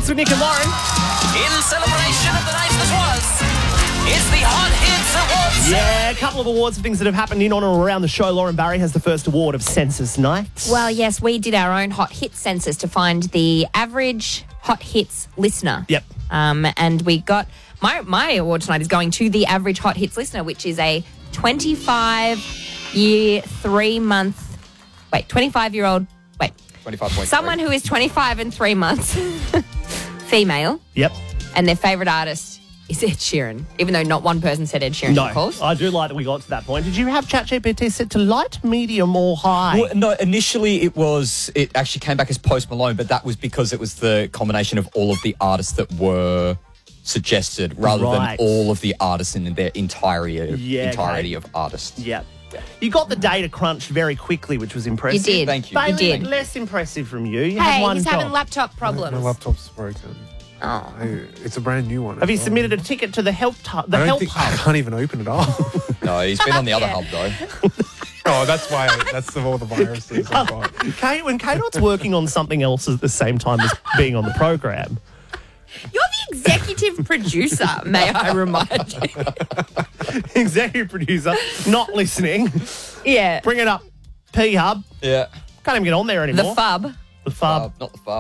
Hits with Nick and Lauren. In celebration of the night that was, it's the Hot Hits Awards. Yeah, a couple of awards for things that have happened in, on, or around the show. Lauren Barry has the first award of Census Night. Well, yes, we did our own Hot Hits census to find the average Hot Hits listener. Yep. And we got... My award tonight is going to the average Hot Hits listener, which is a 25-year, 3-month... 25-year-old... 25.3. Someone who is 25 and 3 months, female, Yep. and their favourite artist is Ed Sheeran, even though not one person said Ed Sheeran, No, of course. I do like that we got to that point. Did you have ChatGPT set to light, medium, or high? Well, no, initially it actually came back as Post Malone, but that was because it was the combination of all of the artists that were suggested rather Right. than all of the artists in their entirety okay. of artists. Yep. You got the data crunched very quickly, which was impressive. You did. Thank you. Bailey, You did. less impressive from you. You had Hey, one he's having job. laptop problems. My laptop's broken. Oh. It's a brand new one. Have you submitted a ticket to the help hub? I can't even open it up. No, he's been on the other Yeah. hub though. Oh, that's why. That's all the viruses I've got. Kate, when Kate working on something else at the same time as being on the program. You're the executive producer, may I remind you. Executive producer, not listening. Yeah. Bring it up. P-Hub. Yeah. Can't even get on there The anymore. FUB. The FUB. Not the